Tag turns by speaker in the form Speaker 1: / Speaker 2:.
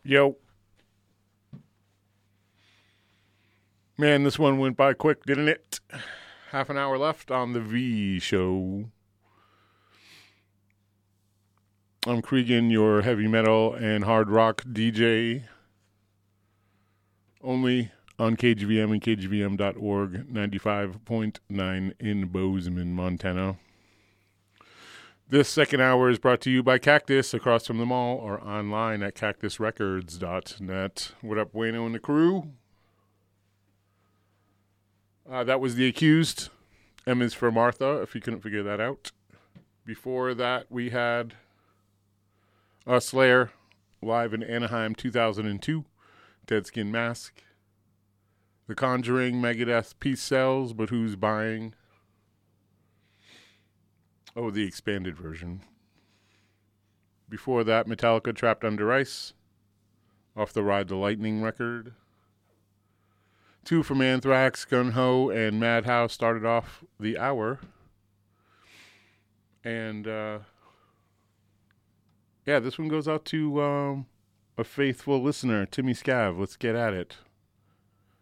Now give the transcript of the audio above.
Speaker 1: Yo. Man, this one went by quick, didn't it? Half an hour left on the V show. I'm Cregan, your heavy metal and hard rock DJ. Only on KGVM and KGVM.org, 95.9 in Bozeman, Montana. This second hour is brought to you by Cactus across from the mall or online at cactusrecords.net. What up, Wayno and the crew? That was The Accused. M is for Martha, if you couldn't figure that out. Before that, we had Slayer live in Anaheim 2002. Dead Skin Mask. The Conjuring, Megadeth, Peace Sells, but who's buying? Oh, the expanded version. Before that, Metallica, Trapped Under Ice, off the Ride the Lightning record. Two from Anthrax, Gun Ho, and Madhouse started off the hour. And, this one goes out to a faithful listener, Timmy Scav. Let's get at it.